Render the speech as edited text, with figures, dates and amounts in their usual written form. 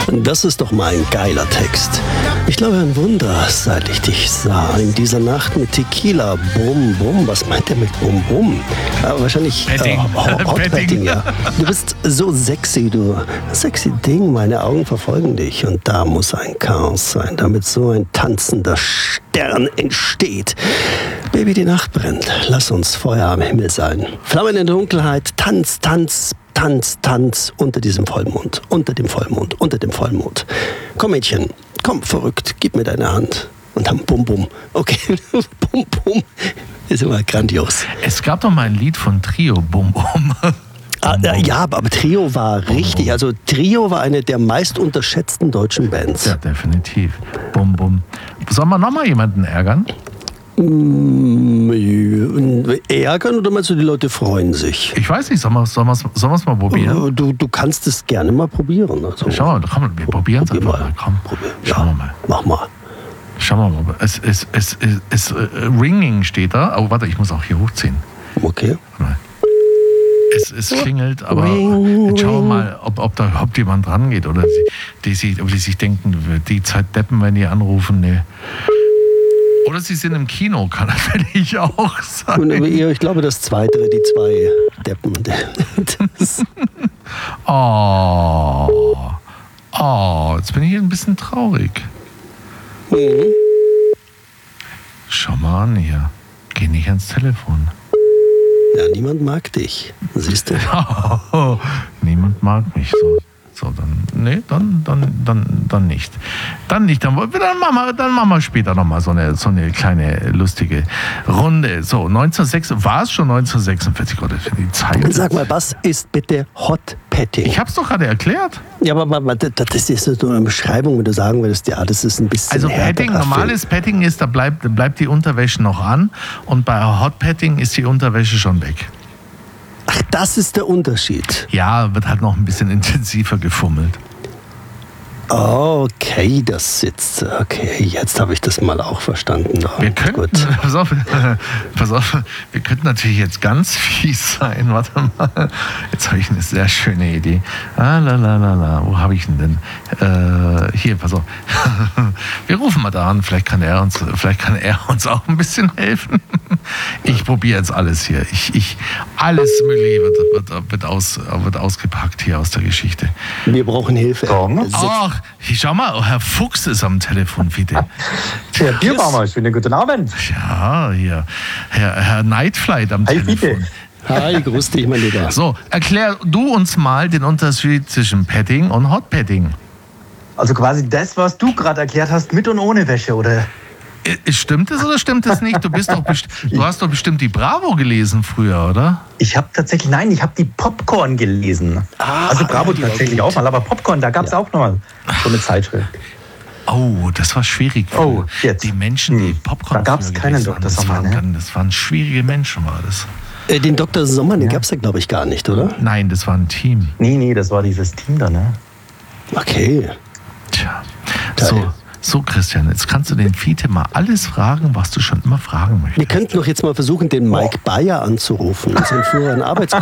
Das ist doch mal ein geiler Text. Ich glaube, ein Wunder, seit ich dich sah. In dieser Nacht mit Tequila. Bum, bum. Was meint er mit bum, bum? Wahrscheinlich Hot-Petting, ja. Du bist so sexy, du. Sexy Ding, meine Augen verfolgen dich. Und da muss ein Chaos sein, damit so ein tanzender Stern entsteht. Baby, die Nacht brennt. Lass uns Feuer am Himmel sein. Flammen in der Dunkelheit. Tanz, Tanz. Tanz, Tanz unter diesem Vollmond, unter dem Vollmond, unter dem Vollmond. Komm Mädchen, komm verrückt, gib mir deine Hand. Und dann Bum Bum. Okay, Bum Bum ist immer grandios. Es gab doch mal ein Lied von Trio, Bum Bum. Ja, aber Trio war richtig. Also Trio war eine der meist unterschätzten deutschen Bands. Ja, definitiv. Bum Bum. Sollen wir nochmal jemanden ärgern? Ärgern oder meinst du, die Leute freuen sich? Ich weiß nicht, sollen wir es mal probieren? Du kannst es gerne mal probieren. Also, schau mal, komm, wir probieren es einfach mal. Komm, schauen wir mal. Mach mal. Schauen wir mal. Es Ringing steht da. Oh, warte, ich muss auch hier hochziehen. Okay. Es klingelt, aber jetzt schauen wir mal, ob da jemand dran geht oder die sich denken, die Zeit deppen, wenn die anrufen. Nee. Oder sie sind im Kino, kann natürlich auch sein. Ich glaube, das Zweite, die zwei Deppen. Jetzt bin ich ein bisschen traurig. Schau mal an hier. Geh nicht ans Telefon. Ja, niemand mag dich. Siehst du? Niemand mag mich so. So, dann nicht. Dann machen wir später nochmal so eine kleine lustige Runde. So, war es schon 1946? Gott, ich finde die Zeit. Sag mal, was ist bitte Hot-Petting? Ich habe es doch gerade erklärt. Ja, aber das ist so eine Beschreibung, wenn du sagen würdest, ja, das ist ein bisschen. Also Petting, normales Petting ist, da bleibt die Unterwäsche noch an und bei Hot-Petting ist die Unterwäsche schon weg. Ach, das ist der Unterschied. Ja, wird halt noch ein bisschen intensiver gefummelt. Okay, das sitzt. Okay, jetzt habe ich das mal auch verstanden. Wir könnten, pass auf, wir könnten natürlich jetzt ganz fies sein. Warte mal, jetzt habe ich eine sehr schöne Idee. Wo habe ich ihn denn? Hier, pass auf. Wir rufen mal da an, vielleicht kann er uns auch ein bisschen helfen. Ich probiere jetzt alles hier. Alles Mögliche wird ausgepackt hier aus der Geschichte. Wir brauchen Hilfe. Ach, schau mal, Herr Fuchs ist am Telefon, bitte. Herr Bierbaumer, schönen guten Abend. Ja, hier. Herr Nightflight am Telefon. Bitte. Hi, grüß dich, mein Lieber. So, erklär du uns mal den Unterschied zwischen Petting und Hot-Petting. Also quasi das, was du gerade erklärt hast, mit und ohne Wäsche, oder? Stimmt es oder stimmt es nicht? Du hast doch bestimmt die Bravo gelesen früher, oder? Ich habe die Popcorn gelesen. Also Bravo tatsächlich auch mal, aber Popcorn, da gab es auch noch mal so eine Zeitschrift. Oh, das war schwierig. Jetzt. Die Menschen, die Popcorn da gab es keinen Dr. Sommer, ne? Das waren schwierige Menschen, war das. Den Dr. Sommer, den gab es ja, glaube ich, gar nicht, oder? Nein, das war ein Team. Nee, das war dieses Team da, ne? Okay. Tja, so Christian, jetzt kannst du den Fiete mal alles fragen, was du schon immer fragen möchtest. Wir könnten doch jetzt mal versuchen, den Mike Bayer anzurufen, unseren früheren Arbeitskollegen.